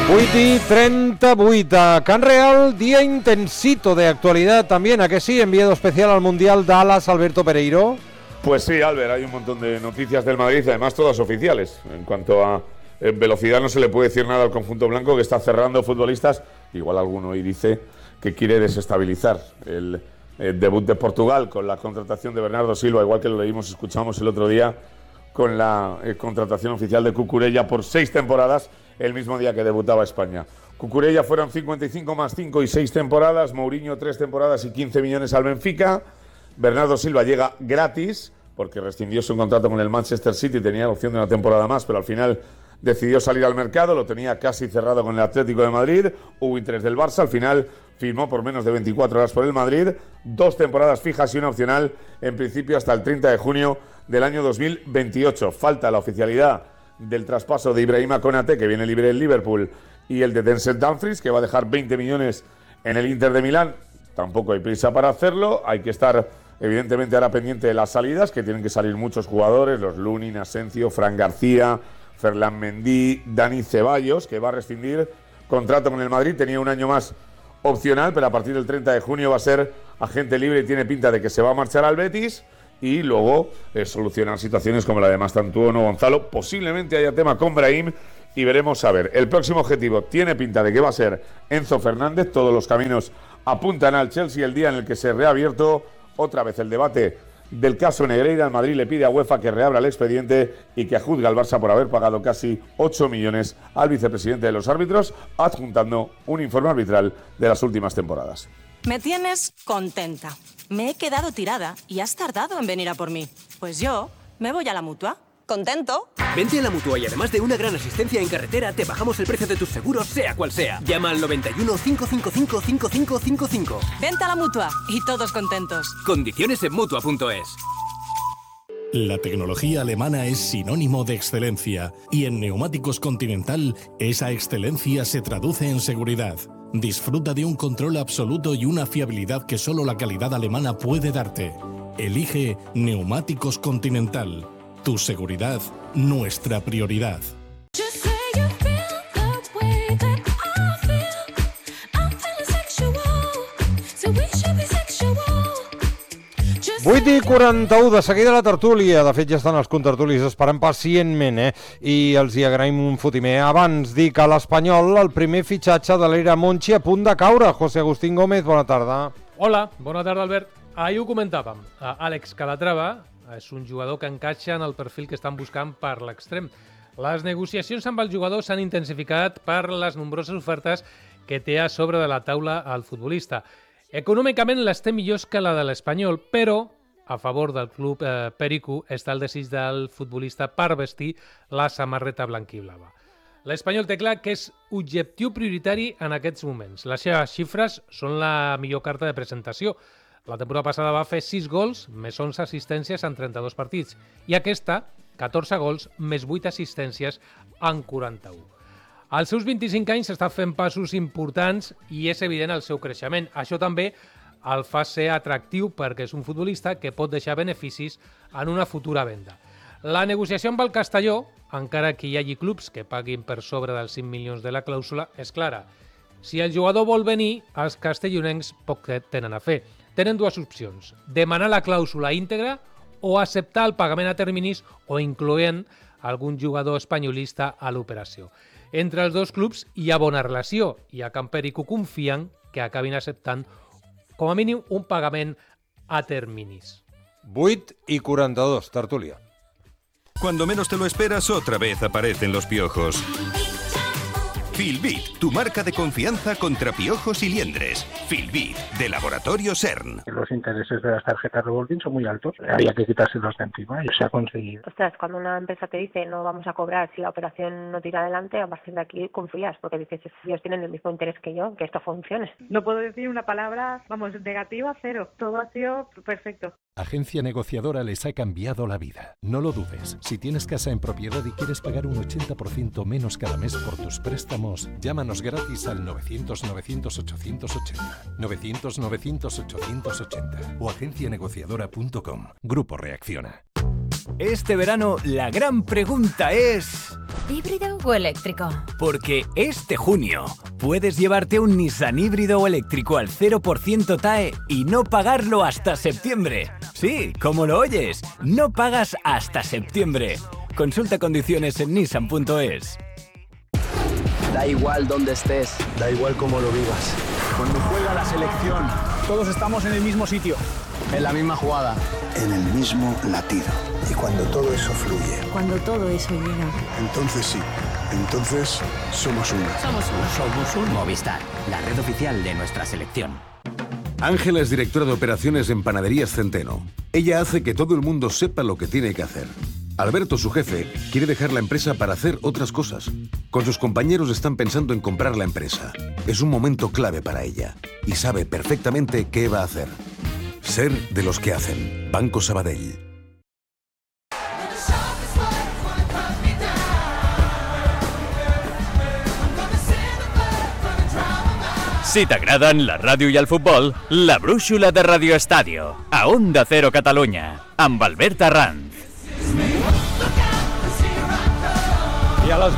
8:38 a Can Real, día intensito de actualidad también, ¿a que sí? Enviado especial al Mundial Dallas, Alberto Pereiro. Pues sí, Albert, hay un montón de noticias del Madrid, además todas oficiales. En cuanto a velocidad no se le puede decir nada al conjunto blanco, que está cerrando futbolistas. Igual alguno hoy dice que quiere desestabilizar el debut de Portugal con la contratación de Bernardo Silva, igual que lo leímos, escuchamos el otro día con la contratación oficial de Cucurella por 6 temporadas, el mismo día que debutaba España. Cucurella fueron 55 más 5 y 6 temporadas, Mourinho 3 temporadas y 15 millones al Benfica. Bernardo Silva llega gratis porque rescindió su contrato con el Manchester City y tenía la opción de una temporada más, pero al final decidió salir al mercado, lo tenía casi cerrado con el Atlético de Madrid, hubo interés del Barça, al final firmó por menos de 24 horas por el Madrid, 2 temporadas fijas y una opcional, en principio hasta el 30 de junio del año 2028. Falta la oficialidad del traspaso de Ibrahima Konate, que viene libre del Liverpool, y el de Denzel Dumfries, que va a dejar 20 millones en el Inter de Milán. Tampoco hay prisa para hacerlo, hay que estar evidentemente ahora pendiente de las salidas, que tienen que salir muchos jugadores, los Lunin, Asencio, Fran García, Ferland Mendy, Dani Ceballos, que va a rescindir contrato con el Madrid, tenía un año más opcional, pero a partir del 30 de junio va a ser agente libre y tiene pinta de que se va a marchar al Betis, y luego solucionar situaciones como la de Mastantuono Gonzalo, posiblemente haya tema con Brahim, y veremos a ver. El próximo objetivo tiene pinta de que va a ser Enzo Fernández, todos los caminos apuntan al Chelsea el día en el que se reabierto otra vez el debate del caso Negreira. El Madrid le pide a UEFA que reabra el expediente y que juzgue al Barça por haber pagado casi 8 millones al vicepresidente de los árbitros, adjuntando un informe arbitral de las últimas temporadas. Me tienes contenta. Me he quedado tirada y has tardado en venir a por mí. Pues yo me voy a la Mutua. ¿Contento? Vente a la Mutua y además de una gran asistencia en carretera, te bajamos el precio de tus seguros, sea cual sea. Llama al 91 555 5555. Vente a la Mutua y todos contentos. Condiciones en Mutua.es. La tecnología alemana es sinónimo de excelencia y en Neumáticos Continental esa excelencia se traduce en seguridad. Disfruta de un control absoluto y una fiabilidad que solo la calidad alemana puede darte. Elige Neumáticos Continental. Tu seguridad, nuestra prioridad. 8:41, de seguida la tertúlia. De fet, ja estan els contertulis esperant pacientment, i els hi agraïm un fotimer. Abans dic a l'Espanyol, el primer fitxatge de l'era Monchi a punt de caure. José Agustín Gómez, bona tarda. Hola, bona tarda, Albert. Ahir ho comentàvem. Àlex Calatrava és un jugador que encaixa en el perfil que estan buscant per l'extrem. Les negociacions amb el jugador s'han intensificat per les nombroses ofertes que té a sobre de la taula el futbolista. Econòmicament les té millors que la de l'Espanyol, però a favor del club Perico està el desig del futbolista per vestir la samarreta blanquiblava. L'Espanyol té clar que és objectiu prioritari en aquests moments. Les seves xifres són la millor carta de presentació. La temporada passada va fer 6 gols, més 11 assistències en 32 partits. I aquesta, 14 gols, més 8 assistències en 41. Als seus 25 anys està fent passos importants i és evident el seu creixement. Això també el fa ser atractiu perquè és un futbolista que pot deixar beneficis en una futura venda. La negociació amb el Castelló, encara que hi hagi clubs que paguin per sobre dels 5 milions de la clàusula, és clara. Si el jugador vol venir, els castellonencs poc tenen a fer. Tenen dues opcions: demanar la clàusula íntegra o acceptar el pagament a terminis o incloent algun jugador espanyolista a l'operació. Entre els dos clubs hi ha bona relació i a Can Perico confien que acabin acceptant com a mínim un pagament a terminis. 8:42, tertúlia. Cuando menos te lo esperas, otra vez aparecen los piojos. Filbit, tu marca de confianza contra piojos y liendres. Filbit, de Laboratorio CERN. Los intereses de las tarjetas revolving son muy altos. Había que quitárselos de encima y se ha conseguido. Ostras, cuando una empresa te dice no vamos a cobrar si la operación no tira adelante, a partir de aquí confías, porque dices, ellos tienen el mismo interés que yo, que esto funcione. No puedo decir una palabra, negativa, cero. Todo ha sido perfecto. Agencia Negociadora les ha cambiado la vida. No lo dudes. Si tienes casa en propiedad y quieres pagar un 80% menos cada mes por tus préstamos, llámanos gratis al 900-900-880. 900-900-880 o agencianegociadora.com. Grupo Reacciona. Este verano la gran pregunta es... ¿híbrido o eléctrico? Porque este junio puedes llevarte un Nissan híbrido o eléctrico al 0% TAE y no pagarlo hasta septiembre. Sí, como lo oyes, no pagas hasta septiembre. Consulta condiciones en nissan.es. Da igual dónde estés, da igual cómo lo vivas. Cuando juega la selección, todos estamos en el mismo sitio, en la misma jugada, en el mismo latido. Y cuando todo eso fluye, cuando todo eso llega, entonces sí, entonces somos uno. Somos un Movistar, la red oficial de nuestra selección. Ángela es directora de operaciones en Panaderías Centeno. Ella hace que todo el mundo sepa lo que tiene que hacer. Alberto, su jefe, quiere dejar la empresa para hacer otras cosas. Con sus compañeros están pensando en comprar la empresa. Es un momento clave para ella y sabe perfectamente qué va a hacer. Ser de los que hacen. Banco Sabadell. Si t'agraden la ràdio i el futbol, la brúixola de Radio Estadio, a Onda Cero Catalunya, amb Albert Arranz. I a les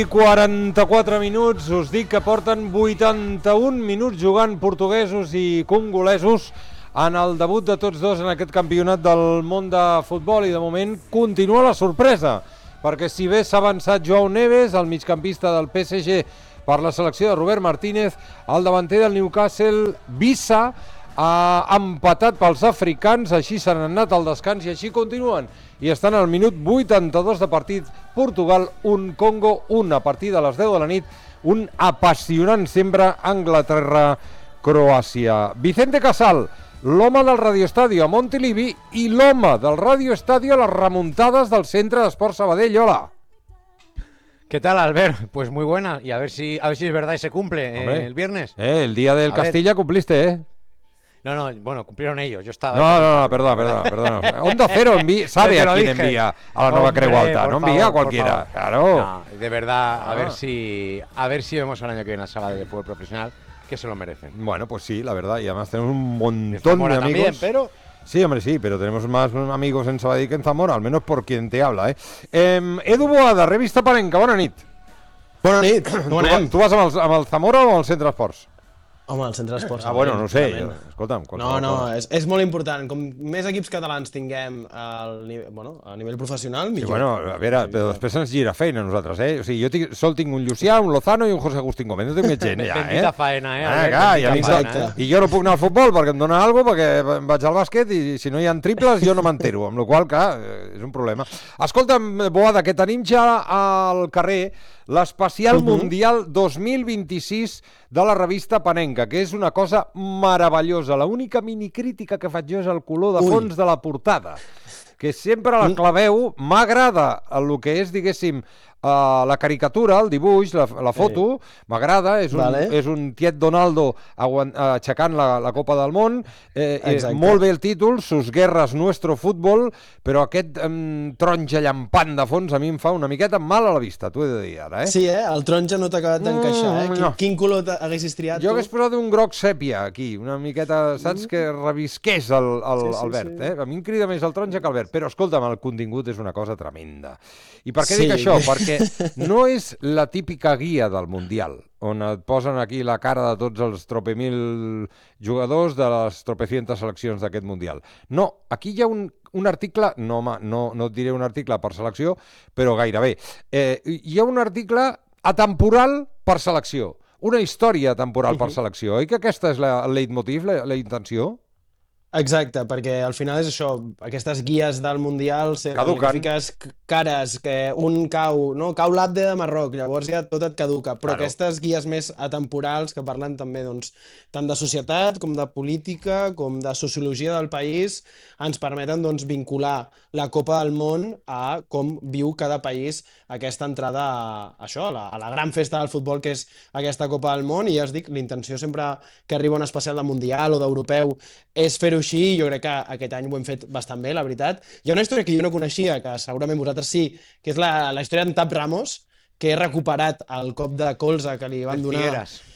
8:44 us dic que porten 81 minuts jugant portuguesos i congolesos en el debut de tots dos en aquest campionat del món de futbol, i de moment continua la sorpresa, perquè si bé s'ha avançat Joao Neves, el migcampista del PSG, per la selecció de Robert Martínez, el davanter del Newcastle, Wissa, ha empatat pels africans, així s'han anat al descans i així continuen. I estan al minut 82 de partit. Portugal 1, Congo 1, a partir de les 10 de la nit, un apassionant sempre Anglaterra-Croàcia. Vicente Casal, l'home del Radio Estadio a Montilivi i l'home del Radio Estadio a les remuntades del Centre d'Esport Sabadell. Hola. ¿Qué tal, Albert? Pues muy buena, y a ver si es verdad y se cumple el viernes. El día del Castilla cumpliste, ¿eh? No, bueno, cumplieron ellos, yo estaba... No, perdón. Onda Cero sabe a quién envía a la Nova Creu Alta, no envía a cualquiera, claro. No, de verdad, a ver si vemos el año que viene a Sabadell de fútbol profesional, que se lo merecen. Bueno, pues sí, la verdad, y además tenemos un montón de amigos. También, pero... Sí, hombre, sí, pero tenemos más amigos en Sabadell que en Zamora, al menos por quien te habla, ¿eh? Edu Boada, Revista Panenca, bona nit. Bona nit. Tu vas amb el Zamora o amb el Centre d'Esports? Home, el Centre d'Esports. Bueno, no ho sé, escolta'm. No, és molt important. Com més equips catalans tinguem a nivell professional, millor. Sí, bueno, a veure, però després ens gira feina a nosaltres, eh? O sigui, jo sol tinc un Llucià, un Lozano i un José Agustín Gómez, no tinc més gent, ja, Bendita faena, I jo no puc anar al futbol perquè em dona alguna cosa, perquè vaig al bàsquet i si no hi ha triples jo no m'entero, amb la qual cosa, clar, és un problema. Escolta'm, Boada, que tenim ja al carrer l'especial Mundial 2026 de la revista Panenca, que és una cosa meravellosa. L'única minicrítica que faig jo és el color de fons de la portada, que sempre la claveu. M'agrada el que és, diguéssim, la caricatura, el dibuix, la foto, m'agrada, és un tiet Donaldo aixecant la Copa del Món, molt bé el títol, Sus guerras, nuestro fútbol, però aquest taronja llampant de fons a mi em fa una miqueta mal a la vista, t'ho he de dir ara, eh? Sí, el taronja no t'ha acabat d'encaixar, eh? Quin color haguessis triat? Jo hagués posat un groc sèpia aquí, una miqueta, saps, que revisqués el verd, eh? A mi em crida més el taronja que el verd, però escolta'm, el contingut és una cosa tremenda. I per què dic això? Perquè no és la típica guia del Mundial, on et posen aquí la cara de tots els tropemil jugadors de les tropecientes seleccions d'aquest Mundial. No, aquí hi ha un article, no et diré un article per selecció, però gairebé. Hi ha un article atemporal per selecció, una història temporal per selecció. Oi que aquesta és el leitmotiv, la intenció? Exacte, perquè al final és això, aquestes guies del Mundial, signifiques cares, que un cau l'Abde de Marroc, llavors ja tot et caduca, però aquestes guies més atemporals que parlen també tant de societat com de política, com de sociologia del país, ens permeten vincular la Copa del Món a com viu cada país aquesta entrada a la gran festa del futbol que és aquesta Copa del Món, i ja us dic, l'intenció sempre que arriba un especial de Mundial o d'Europeu és fer-ho així. Jo crec que aquest any ho hem fet bastant bé, la veritat. Hi ha una història que jo no coneixia, que segurament vosaltres sí, que és la història d'en Tap Ramos, que he recuperat el cop de colze que li van donar.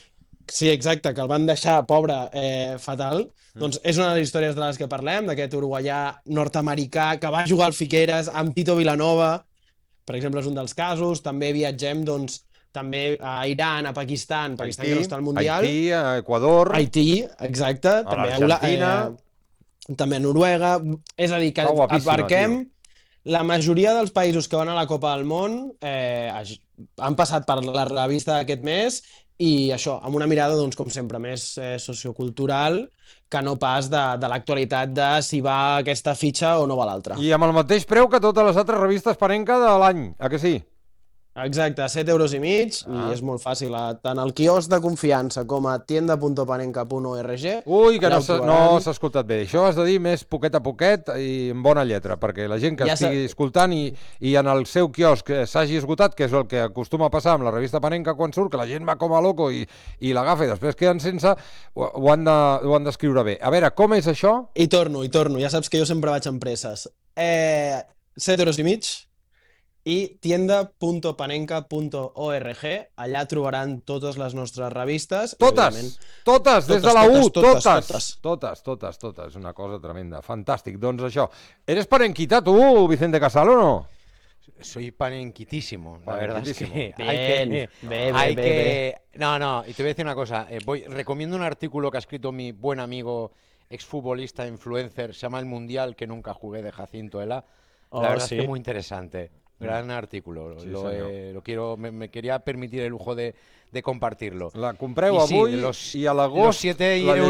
Sí, exacte, que el van deixar pobre, fatal. Doncs és una de les històries de les que parlem, d'aquest uruguaià nord-americà que va jugar al Figueres amb Tito Vilanova, per exemple, és un dels casos. També viatgem, doncs, també a Iran, a Pakistan, Pakistan que no està al Mundial. Haití, a Equador. Haití, exacte. A l'Argentina. També a Noruega. És a dir, que abarquem la majoria dels països que van a la Copa del Món han passat per la revista d'aquest mes i això, amb una mirada, doncs, com sempre, més sociocultural que no pas de l'actualitat de si va aquesta fitxa o no va l'altra. I amb el mateix preu que totes les altres revistes Panenka de l'any, a que sí? Exacte, 7,5 euros, i és molt fàcil. Tant al quiosc de confiança com a tienda.panenka.org. Ui, que no s'ha escoltat bé. Això has de dir més poquet a poquet i en bona lletra, perquè la gent que estigui escoltant i en el seu quiosc s'hagi esgotat, que és el que acostuma a passar amb la revista Panenka quan surt, que la gent va com a loco i l'agafa i després queden sense, ho han d'escriure bé. A veure, com és això? I torno. Ja saps que jo sempre vaig amb presses. 7,5 euros, i tienda.panenka.org. Allà trobaran totes les nostres revistes. Totes, des de la U, totes. Una cosa tremenda, fantàstic. Doncs això, ¿eres panenquita tú, Vicente Casal, o no? Soy panenquitísimo, la verdad es que No, y te voy a decir una cosa. Recomiendo un artículo que ha escrito mi buen amigo, exfutbolista, influencer, se llama El Mundial que nunca jugué, de Jacinto Ela. La verdad es que muy interesante. Gran artículo, me quería permitir el lujo de compartirlo. La compreu avui i a l'agost... Los 7 euros